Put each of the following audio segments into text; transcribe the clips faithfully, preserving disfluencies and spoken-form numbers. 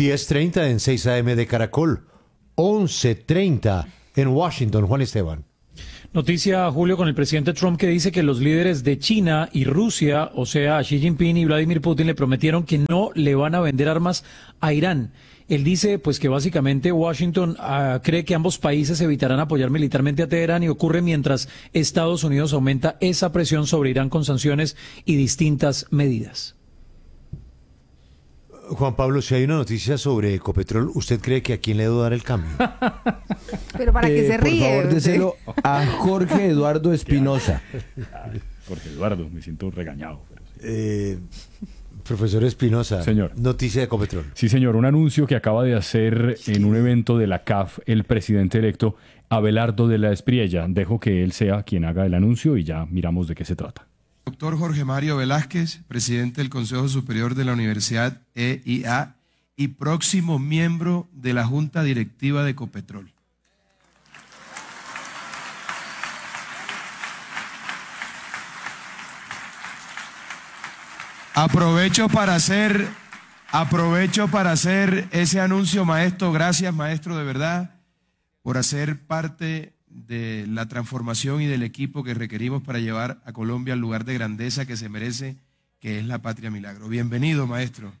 diez treinta en seis A M de Caracol, once treinta en Washington. Juan Esteban. Noticia, Julio, con el presidente Trump que dice que los líderes de China y Rusia, o sea, Xi Jinping y Vladimir Putin, le prometieron que no le van a vender armas a Irán. Él dice pues que básicamente Washington uh, cree que ambos países evitarán apoyar militarmente a Teherán y ocurre mientras Estados Unidos aumenta esa presión sobre Irán con sanciones y distintas medidas. Juan Pablo, si hay una noticia sobre Ecopetrol, ¿usted cree que a quién le debo dar el cambio? Pero para que Eh, se ríe. Por favor, usted. déselo a Jorge Eduardo Espinosa. Jorge Eduardo, me siento regañado. Pero sí. Eh, profesor Espinosa, Señor. Noticia de Ecopetrol. Sí, señor, un anuncio que acaba de hacer en un evento de la C A F el presidente electo Abelardo de la Espriella. Dejo que él sea quien haga el anuncio y ya miramos de qué se trata. Doctor Jorge Mario Velázquez, presidente del Consejo Superior de la Universidad E I A y próximo miembro de la Junta Directiva de Ecopetrol. Aprovecho para hacer, aprovecho para hacer ese anuncio, maestro. Gracias, maestro, de verdad, por hacer parte de la transformación y del equipo que requerimos para llevar a Colombia al lugar de grandeza que se merece, que es la Patria Milagro. Bienvenido, maestro.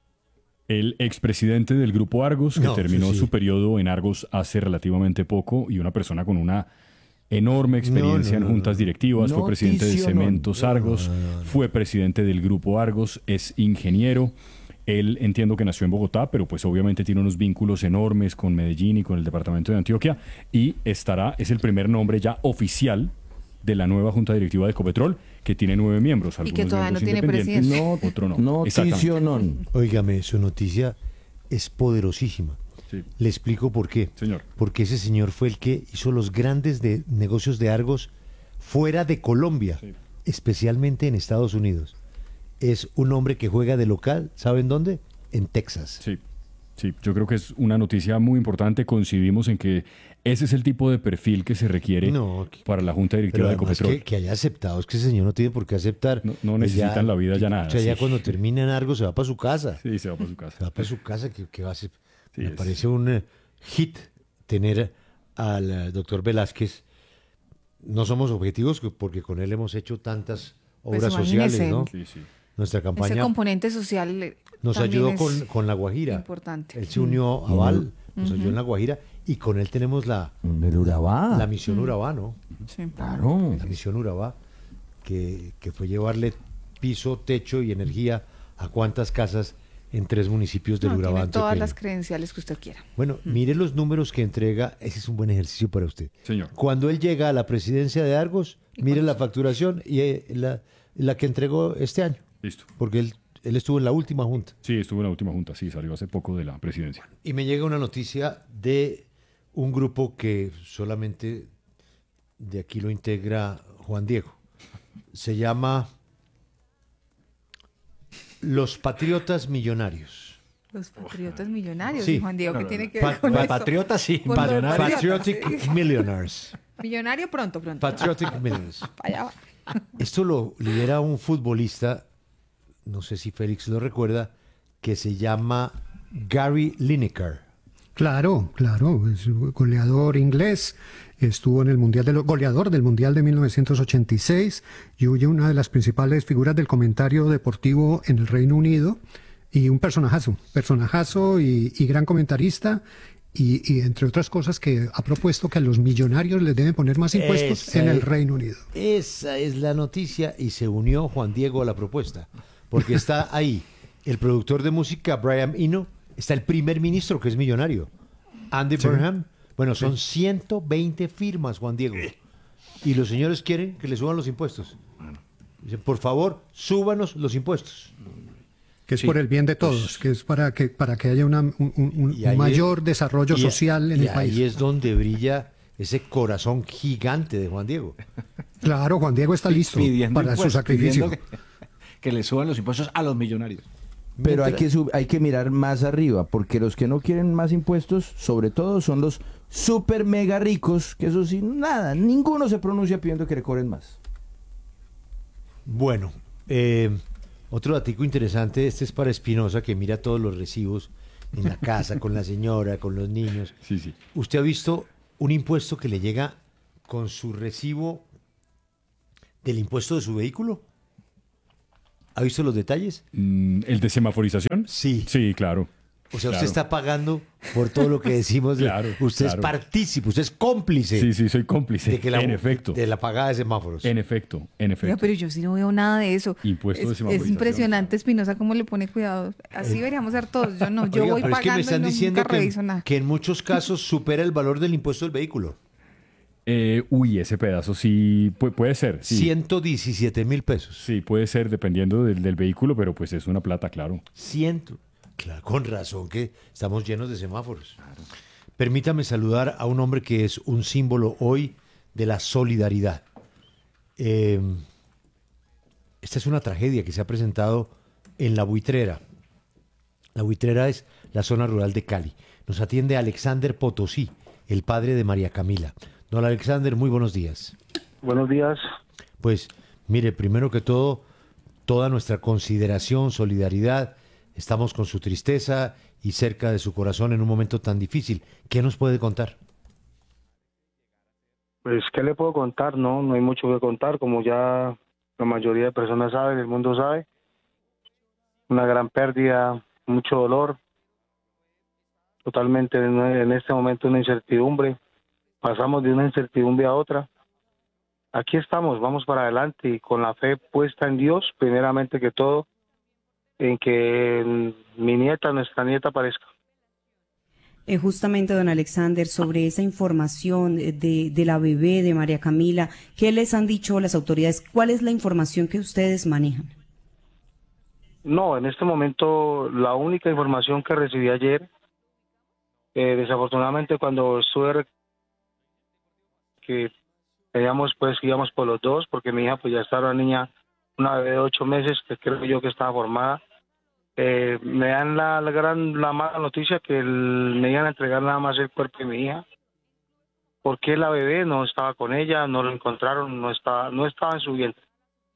El expresidente del Grupo Argos, que No, terminó sí, sí. su periodo en Argos hace relativamente poco, y una persona con una enorme experiencia No, no, en no, juntas no. directivas, fue presidente de Noticio, no. Cementos Argos, No, no, no. fue presidente del Grupo Argos, es ingeniero. Él entiendo que nació en Bogotá, pero pues obviamente tiene unos vínculos enormes con Medellín y con el departamento de Antioquia, y estará, es el primer nombre ya oficial de la nueva junta directiva de Ecopetrol, que tiene nueve miembros, algunos que todavía no miembros tiene independientes, presidente. otro no. Noticio Exactamente. non. Óigame, su noticia es poderosísima. Sí. Le explico por qué. Señor. Porque ese señor fue el que hizo los grandes de negocios de Argos fuera de Colombia, Sí. especialmente en Estados Unidos. Es un hombre que juega de local, ¿saben dónde? En Texas. Sí, sí, yo creo que es una noticia muy importante. Coincidimos en que ese es el tipo de perfil que se requiere No, que- para la Junta Pero Directiva de además Ecopetrol. que, que haya aceptado, es que ese señor no tiene por qué aceptar. No- no Pues necesita en la vida ya nada, O sea, ya sí. cuando termina en Argos se va para su casa. Sí, se va para su Se casa. va para su casa, que, que va a ser. Sí, me es- parece un eh, hit tener al eh, doctor Velázquez. No somos objetivos que- porque con él hemos hecho tantas Pues obras sociales, imagínese. ¿no? Sí, sí. Nuestra Ese campaña componente social eh, nos también ayudó es con, con La Guajira. importante. Él se unió a Val, nos ayudó en La Guajira y con él tenemos la, El Urabá. la misión Urabá, ¿no? Sí. Claro. La misión Urabá, que, que fue llevarle piso, techo y energía a cuántas casas en tres municipios del No, Urabá tiene todas antioqueño. las credenciales que usted quiera. Bueno, mire los números que entrega, ese es un buen ejercicio para usted. Señor. Cuando él llega a la presidencia de Argos, mire la facturación y eh, la, la que entregó este año, Listo. porque él, él estuvo en la última junta. Sí, estuvo en la última junta, sí, salió hace poco de la presidencia. Y me llega una noticia de un grupo que solamente de aquí lo integra Juan Diego. Se llama Los Patriotas Millonarios. Los patriotas millonarios. Sí. ¿Y Juan Diego, ¿qué tiene que Pa- ver con pa- esto? Patriota sí, Con los millonario. patriotas, Patriotic sí. Millionaires. Millonario pronto, pronto. Patriotic Millionaires. Allá va. Esto lo lidera un futbolista, no sé si Félix lo recuerda, que se llama Gary Lineker. Claro, claro, es un goleador inglés, estuvo en el mundial de lo- goleador del mundial de mil novecientos ochenta y seis y hoy una de las principales figuras del comentario deportivo en el Reino Unido y un personajazo, personajazo y, y gran comentarista y, y entre otras cosas que ha propuesto que a los millonarios les deben poner más impuestos Esa en el es- Reino Unido. Esa es la noticia y se unió Juan Diego a la propuesta, porque está ahí el productor de música Brian Eno, está el primer ministro que es millonario, Andy Sí. Burnham. Bueno, son ciento veinte firmas, Juan Diego. Y los señores quieren que le suban los impuestos. Dicen, por favor, súbanos los impuestos. Que es Sí, por el bien de pues- todos, que es para que para que haya una- un, un- un Y ahí mayor es- desarrollo y- social en y el país. ahí es donde brilla ese corazón gigante de Juan Diego. Claro, Juan Diego está listo Pidiendo para su impuestos, sacrificio. pidiendo Que, que le suban los impuestos a los millonarios. Pero hay Mientras- que, sub- hay que mirar más arriba, porque los que no quieren más impuestos, sobre todo, son los super mega ricos, que eso sí, nada, ninguno se pronuncia pidiendo que le cobren más. Bueno, eh, otro datico interesante, este es para Espinosa, que mira todos los recibos en la casa, con la señora, con los niños. Sí, sí. ¿Usted ha visto un impuesto que le llega con su recibo del impuesto de su vehículo? ¿Ha visto los detalles? Mm, ¿El de semaforización? Sí. Sí, claro. O sea, Claro. usted está pagando por todo lo que decimos. de- Claro, usted claro. es partícipe, usted es cómplice Sí, sí, soy cómplice. de, que la, en efecto. de la pagada de semáforos. En efecto, en Oiga, efecto. pero yo sí no veo nada de eso. Impuesto de es, es semaforización. impresionante, Espinosa, cómo le pone cuidado. Así deberíamos ser todos. Yo no, yo Oiga, voy pero es que me pagando están y no, diciendo nunca que, reviso nada. que en muchos casos supera el valor del impuesto del vehículo. Eh, uy, ese pedazo sí pu- puede ser. Sí. ciento diecisiete mil pesos. Sí, puede ser dependiendo del, del vehículo, pero pues es una plata, claro. Ciento. Claro, con razón que estamos llenos de semáforos. Permítame saludar a un hombre que es un símbolo hoy de la solidaridad. Eh, esta es una tragedia que se ha presentado en La Buitrera. La Buitrera es la zona rural de Cali. Nos atiende Alexander Potosí, el padre de María Camila. Don Alexander, muy buenos días. Buenos días. Pues, mire, primero que todo, toda nuestra consideración, solidaridad, estamos con su tristeza y cerca de su corazón en un momento tan difícil. ¿Qué nos puede contar? Pues, ¿qué le puedo contar? No, no hay mucho que contar, como ya la mayoría de personas saben, el mundo sabe. Una gran pérdida, mucho dolor. Totalmente en, en este momento una incertidumbre. Pasamos de una incertidumbre a otra. Aquí estamos, vamos para adelante y con la fe puesta en Dios, primeramente que todo, en que mi nieta, nuestra nieta, aparezca. Eh, justamente, don Alexander, sobre esa información de, de la bebé de María Camila, ¿qué les han dicho las autoridades? ¿Cuál es la información que ustedes manejan? No, en este momento la única información que recibí ayer, eh, desafortunadamente cuando estuve, que teníamos pues íbamos por los dos, porque mi hija pues ya estaba una niña, una bebé de ocho meses, que creo yo que estaba formada. Eh, me dan la, la gran la mala noticia que el- me iban a entregar nada más el cuerpo de mi hija, porque la bebé no estaba con ella, no lo encontraron, no estaba no estaba en su vientre.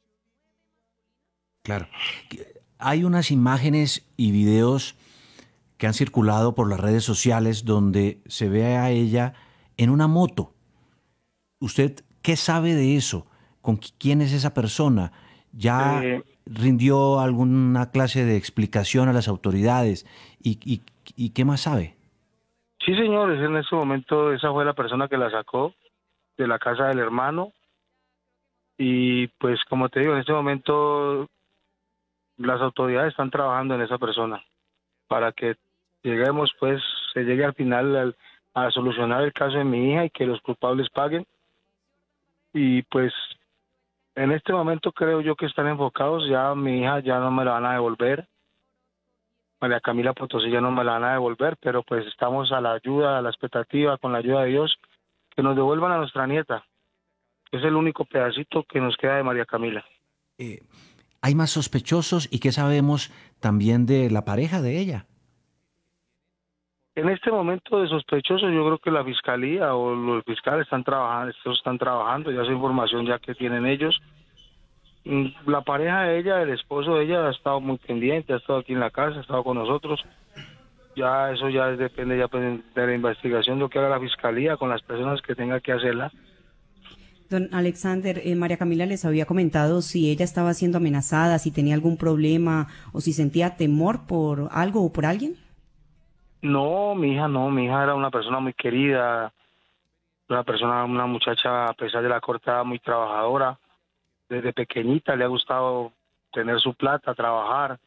Claro. Hay unas imágenes y videos que han circulado por las redes sociales donde se ve a ella en una moto. ¿Usted qué sabe de eso? ¿Con qui- quién es esa persona? ¿Ya Eh, rindió alguna clase de explicación a las autoridades? ¿Y, y, y qué más sabe? Sí, señores, en este momento esa fue la persona que la sacó de la casa del hermano y pues como te digo, en este momento las autoridades están trabajando en esa persona para que lleguemos pues, se llegue al final al- a solucionar el caso de mi hija y que los culpables paguen y pues en este momento creo yo que están enfocados, ya mi hija ya no me la van a devolver, María Camila Potosí ya no me la van a devolver, pero pues estamos a la ayuda, a la expectativa, con la ayuda de Dios, que nos devuelvan a nuestra nieta. Es el único pedacito que nos queda de María Camila. Eh, ¿Hay más sospechosos y qué sabemos también de la pareja de ella? En este momento de sospechosos, yo creo que la fiscalía o los fiscales están trabajando, estos están trabajando, ya esa información ya que tienen ellos. Mm, La pareja de ella, el esposo de ella, ha estado muy pendiente, ha estado aquí en la casa, ha estado con nosotros. Ya eso ya depende ya pues, de la investigación, lo que haga la fiscalía con las personas que tenga que hacerla. Don Alexander, eh, María Camila les había comentado si ella estaba siendo amenazada, si tenía algún problema o si sentía temor por algo o por alguien. No, mi hija no, mi hija era una persona muy querida, una persona, una muchacha a pesar de la corta edad muy trabajadora. Desde pequeñita le ha gustado tener su plata, trabajar.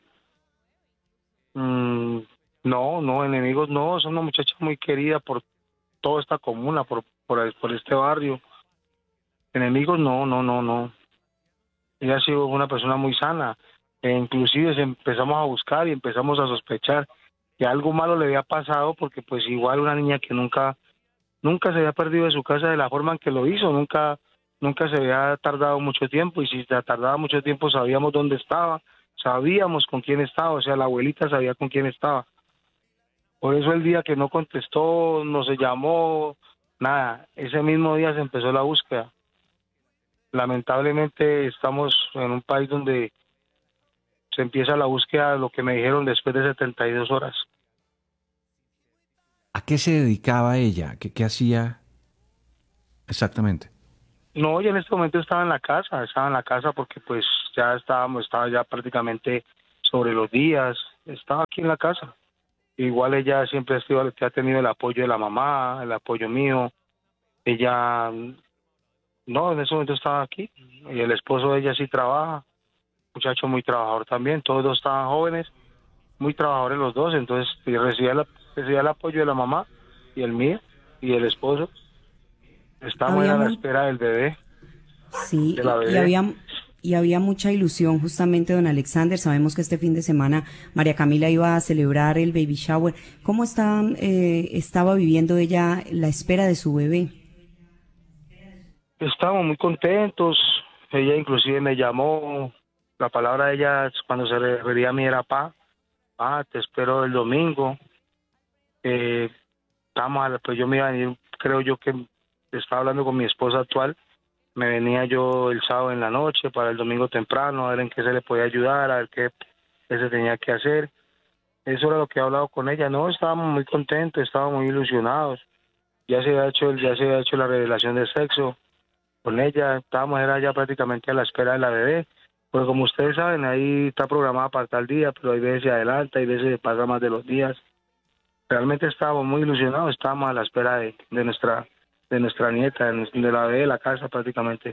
Mm, no, no, enemigos no, es una muchacha muy querida por toda esta comuna, por, por, el- por este barrio. Enemigos no, no, no, no. Ella ha sido una persona muy sana. E inclusive se empezamos a buscar y empezamos a sospechar que algo malo le había pasado porque pues igual una niña que nunca nunca se había perdido de su casa de la forma en que lo hizo, nunca nunca se había tardado mucho tiempo y si se tardaba mucho tiempo sabíamos dónde estaba, sabíamos con quién estaba, o sea, la abuelita sabía con quién estaba. Por eso el día que no contestó, no se llamó, nada, ese mismo día se empezó la búsqueda. Lamentablemente estamos en un país donde se empieza la búsqueda, lo que me dijeron, después de setenta y dos horas. ¿A qué se dedicaba ella? ¿Qué, qué hacía exactamente? No, ella en este momento estaba en la casa, estaba en la casa porque pues ya estábamos, estaba ya prácticamente sobre los días, estaba aquí en la casa. Igual ella siempre ha, sido, ha tenido el apoyo de la mamá, el apoyo mío. Ella, no, en ese momento estaba aquí. Y el esposo de ella sí trabaja, muchacho muy trabajador también, todos dos estaban jóvenes, muy trabajadores los dos, entonces recibía, la, recibía el apoyo de la mamá y el mío y el esposo. Estamos a la espera del bebé. Sí, de la bebé. y había y había mucha ilusión justamente, don Alexander. Sabemos que este fin de semana María Camila iba a celebrar el baby shower. ¿Cómo está, eh, estaba viviendo ella la espera de su bebé? Estábamos muy contentos. Ella inclusive me llamó. La palabra de ella cuando se refería a mí era pa. Ah, te espero el domingo. Eh, estamos a la, pues yo me iba a venir, creo yo que estaba hablando con mi esposa actual, me venía yo el sábado en la noche para el domingo temprano, a ver en qué se le podía ayudar, a ver qué, qué se tenía que hacer. Eso era lo que he hablado con ella. No, estábamos muy contentos, estábamos muy ilusionados. Ya se había hecho, ya se había hecho la revelación de sexo con ella, estábamos era ya prácticamente a la espera de la bebé. Porque como ustedes saben, ahí está programada para tal día, pero hay veces se adelanta, hay veces se pasa más de los días. Realmente estábamos muy ilusionados, estábamos a la espera de, de nuestra de nuestra nieta, de la bebé de la casa prácticamente.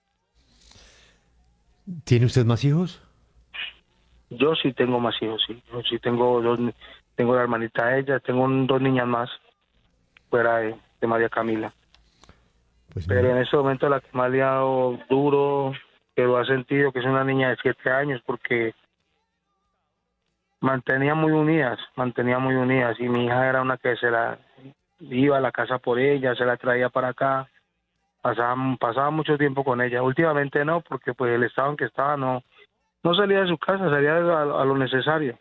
¿Tiene usted más hijos? Yo sí tengo más hijos, sí. Yo sí tengo dos, tengo la hermanita de ella, tengo un, dos niñas más fuera de, de María Camila. Pues Pero mira, en este momento la que más le ha dado duro, que lo ha sentido, que es una niña de siete años, porque mantenía muy unidas, mantenía muy unidas, y mi hija era una que se la iba a la casa por ella, se la traía para acá, pasaba, pasaba mucho tiempo con ella. Últimamente no, porque pues el estado en que estaba no, no salía de su casa, salía a, a lo necesario.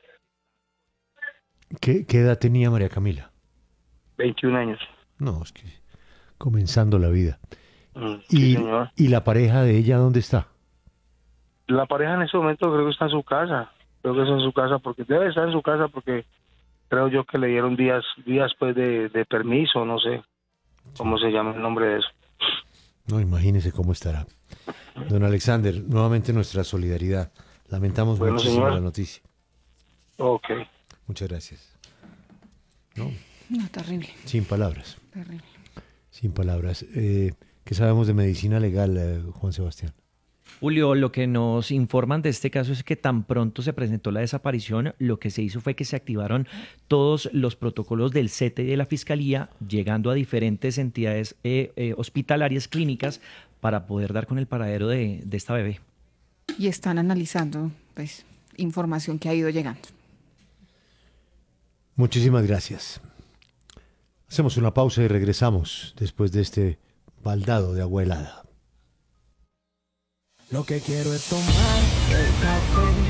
¿qué, ¿qué edad tenía María Camila? veintiún años. No, es que comenzando la vida. Mm, sí, ¿Y, señor. ¿Y la pareja de ella dónde está? La pareja en ese momento creo que está en su casa, creo que está en su casa, porque debe estar en su casa porque creo yo que le dieron días días pues de, de permiso, no sé cómo se llama el nombre de eso. No, imagínese cómo estará. Don Alexander, nuevamente nuestra solidaridad. Lamentamos Bueno, muchísimo señor. la noticia. Ok. Muchas gracias. No, No, terrible, sin palabras. terrible. Sin palabras. Eh, ¿Qué sabemos de medicina legal, eh, Juan Sebastián? Julio, lo que nos informan de este caso es que tan pronto se presentó la desaparición, lo que se hizo fue que se activaron todos los protocolos del C T y de la Fiscalía, llegando a diferentes entidades eh, eh, hospitalarias, clínicas, para poder dar con el paradero de, de esta bebé. Y están analizando, pues, información que ha ido llegando. Muchísimas gracias. Hacemos una pausa y regresamos después de este baldado de agua helada. Lo que quiero es tomar el café